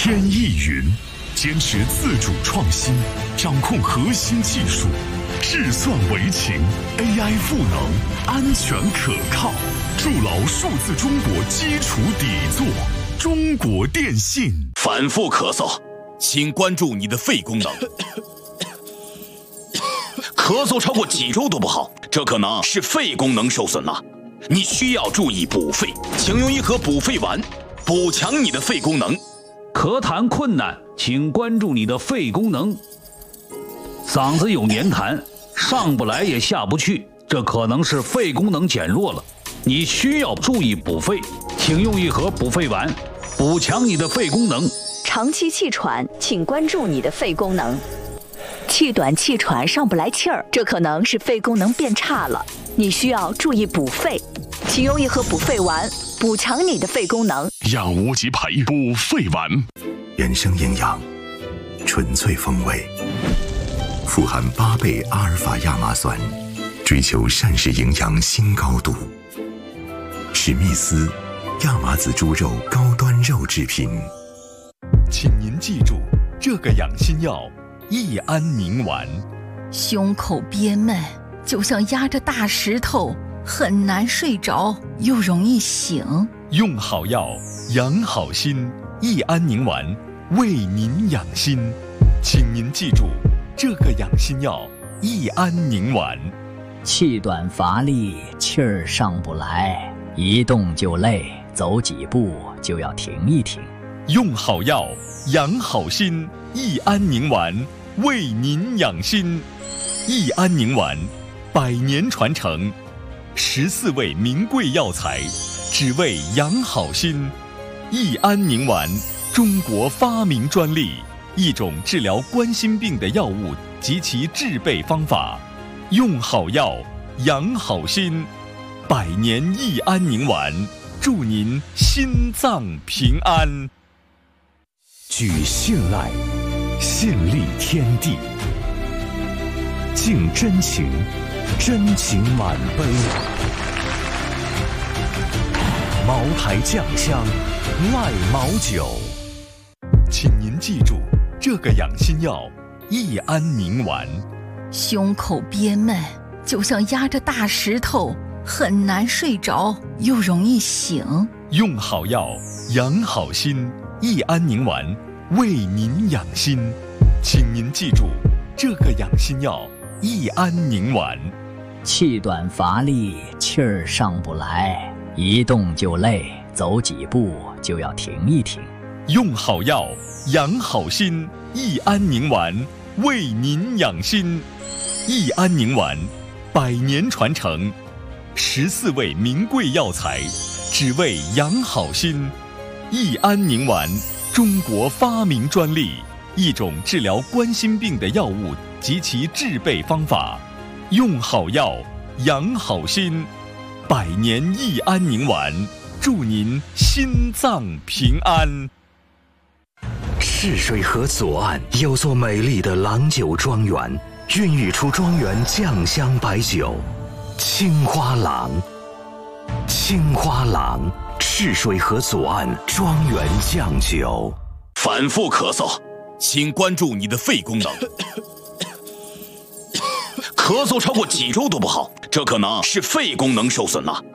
天翼云坚持自主创新，掌控核心技术，智算为情 ，AI 赋能，安全可靠，筑牢数字中国基础底座。中国电信。 反复咳嗽，请关注你的肺功能。咳嗽超过几周都不好，这可能是肺功能受损了。你需要注意补肺，请用一盒补肺丸，补强你的肺功能。 咳痰困难，请关注你的肺功能。嗓子有黏痰，上不来也下不去，这可能是肺功能减弱了。你需要注意补肺，请用一盒补肺丸，补强你的肺功能。 长期气喘，请关注你的肺功能。气短气喘上不来气儿，这可能是肺功能变差了。你需要注意补肺，请用一盒补肺丸，补强你的肺功能。 养无极培补肺丸， 原生营养，纯粹风味，富含8倍阿尔法亚麻酸，追求膳食营养新高度。史密斯亚麻籽猪肉高端肉制品。 请您记住这个养心药：益安宁丸。 胸口憋闷，就像压着大石头，很难睡着，又容易醒。 用好药，养好心。益安宁丸为您养心，请您记住这个养心药：益安宁丸。 气短乏力，气儿上不来，一动就累，走几步就要停一停。 用好药，养好心。益安宁丸为您养心。益安宁丸100年传承，14味名贵药材，只为养好心。益安宁丸，中国发明专利，一种治疗冠心病的药物及其制备方法。用好药，养好心。100年益安宁丸，祝您心脏平安。 举信赖，信立天地，敬真情，真情满杯。茅台酱香，赖茅酒。 请您记住这个养心药：益安宁丸。 胸口憋闷，就像压着大石头，很难睡着，又容易醒。 用好药，养好心。益安宁丸为您养心，请您记住这个养心药：益安宁丸。 气短乏力，气儿上不来，一动就累，走几步就要停一停。 用好药，养好心。益安宁丸为您养心。益安宁丸100年传承，14味名贵药材，只为养好心。益安宁丸，中国发明专利，一种治疗冠心病的药物及其制备方法。用好药，养好心。100年益安宁丸，祝您心脏平安。 赤水河左岸有座美丽的郎酒庄园，孕育出庄园酱香白酒青花郎。青花郎，赤水河左岸庄园酱酒。 反复咳嗽，请关注你的肺功能。咳嗽超过几周都不好，这可能是肺功能受损了。